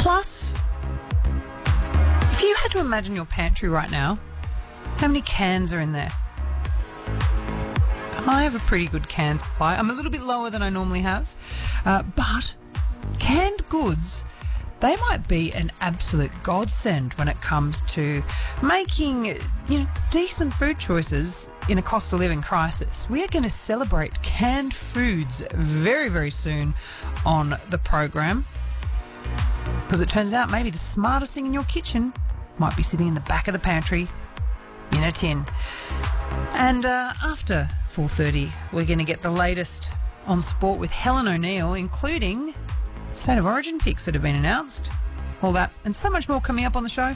Plus, if you had to imagine your pantry right now, how many cans are in there? I have a pretty good can supply. I'm a little bit lower than I normally have, but canned goods, they might be an absolute godsend when it comes to making, decent food choices in a cost of living crisis. We are going to celebrate canned foods very, very soon on the program, because it turns out maybe the smartest thing in your kitchen might be sitting in the back of the pantry in a tin. And after 4:30, we're going to get the latest on sport with Helen O'Neill, including State of Origin picks that have been announced. All that and so much more coming up on the show.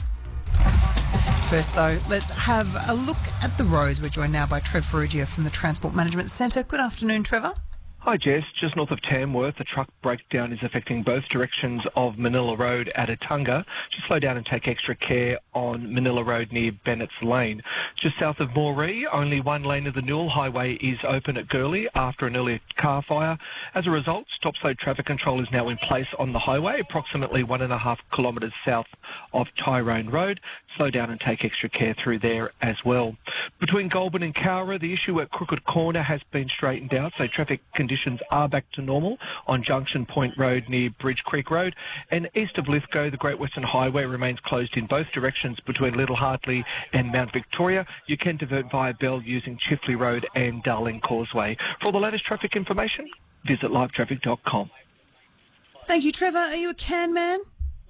First, though, let's have a look at the roads. We're joined now by Trev Ferrugia from the Transport Management Centre. Good afternoon, Trevor. Hi Jess, just north of Tamworth, a truck breakdown is affecting both directions of Manila Road at Atunga. Just slow down and take extra care on Manila Road near Bennett's Lane. Just south of Moree, only one lane of the Newell Highway is open at Gurley after an earlier car fire. As a result, stop-slow traffic control is now in place on the highway, approximately 1.5 kilometres south of Tyrone Road. Slow down and take extra care through there as well. Between Goulburn and Cowra, the issue at Crooked Corner has been straightened out, so traffic conditions are back to normal on Junction Point Road near Bridge Creek Road. And east of Lithgow, the Great Western Highway remains closed in both directions between Little Hartley and Mount Victoria. You can divert via Bell using Chifley Road and Darling Causeway. For all the latest traffic information, visit livetraffic.com. Thank you, Trevor. Are you a can man?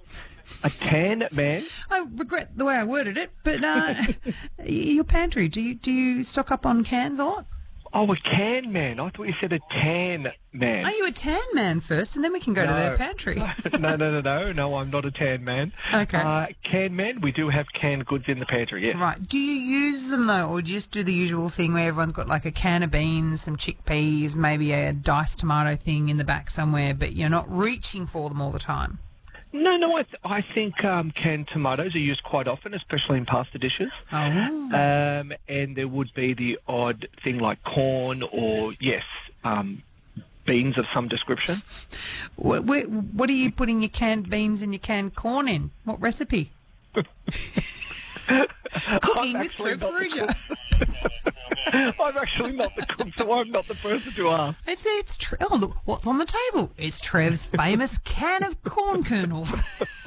A can man? I regret the way I worded it, but your pantry, do you stock up on cans a lot? Oh, a can man. I thought you said a tan man. Are you a tan man first, and then we can go to their pantry? No, I'm not a tan man. Okay. Can man, we do have canned goods in the pantry, yes. Right. Do you use them, though, or do you just do the usual thing where everyone's got like a can of beans, some chickpeas, maybe a diced tomato thing in the back somewhere, but you're not reaching for them all the time? No, I think canned tomatoes are used quite often, especially in pasta dishes. Oh. And there would be the odd thing like corn or, beans of some description. What are you putting your canned beans and your canned corn in? What recipe? Cooking with Trev Ferrugia. I'm actually not the cook, so I'm not the person to ask. Oh, look, what's on the table? It's Trev's famous can of corn kernels.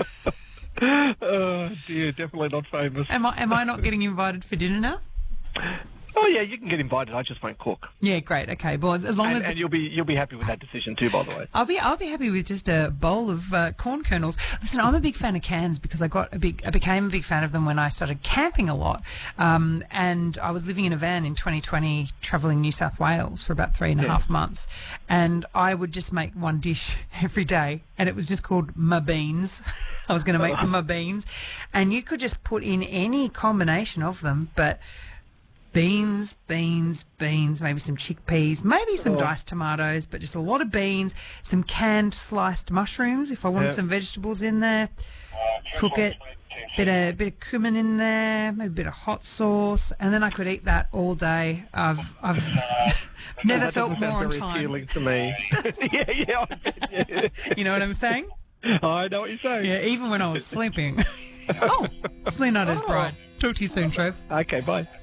Oh, dear, definitely not famous. Am I not getting invited for dinner now? Oh, yeah, you can get invited. I just won't cook. Yeah, great. Okay, well, as long as... And you'll be happy with that decision too, by the way. I'll be happy with just a bowl of corn kernels. Listen, I'm a big fan of cans because I became a big fan of them when I started camping a lot. And I was living in a van in 2020, travelling New South Wales for about 3.5 months. And I would just make one dish every day, and it was just called my beans. I was going to make my beans. And you could just put in any combination of them, but... Beans, maybe some chickpeas, maybe some diced tomatoes, but just a lot of beans, some canned sliced mushrooms if I wanted some vegetables in there. Cook it, bit of cumin in there, maybe a bit of hot sauce, and then I could eat that all day. I've never felt more on time. Appealing to me. yeah. You know what I'm saying? I know what you're saying. Yeah, even when I was sleeping. Oh, it's Leonardo's Bride. Talk to you soon, Trev. Okay, bye.